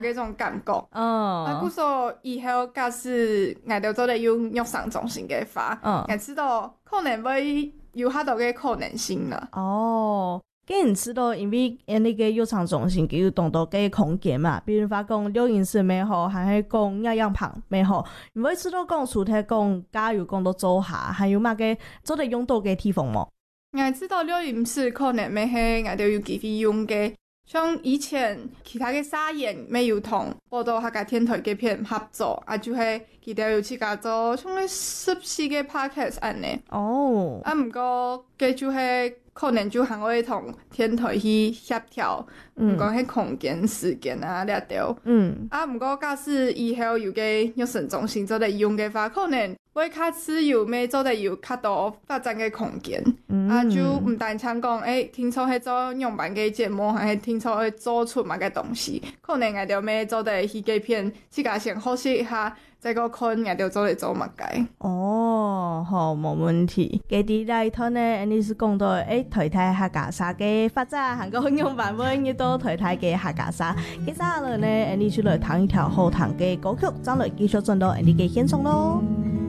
嗰種感覺。啊，故說以後假使我哋做得用育傷中心嘅話，我知道可能會有好多嘅可能性啦。 既然知道，因為那個育傷中心佢有當到嘅空間嘛，比如話講療養室咩好，還係講營養棚咩好，唔會知道講除咗講加油講到做下，還有乜嘅做得用到嘅地方冇？ 我知道療養室可能咩係我哋有機會用嘅，像以前其他嘅沙研沒有同報道客家電台嘅片合作，啊就係佢哋有自家做像啲14嘅 podcast 安尼。啊唔過佢就係。可能就行會同天台去協調，唔講係空間、時間啊，呢條。啊，唔過假使以後有個育傷中心做得用嘅話，可能會較自由，咩做得有較多發展嘅空間。啊，就唔單唱講，聽說係做樣板嘅節目，還係聽說會做出乜嘅東西，可能我哋咩做得去幾片，自家先學習一下。再個看我哋做嚟做乜嘅？ 好，冇問題。佢哋嚟睇呢，你是講到台台客家沙嘅發展，韓國用版本亦都台台嘅客家沙。接下來呢，你出來彈一條好彈嘅歌曲，將來繼續進到你嘅獻唱咯。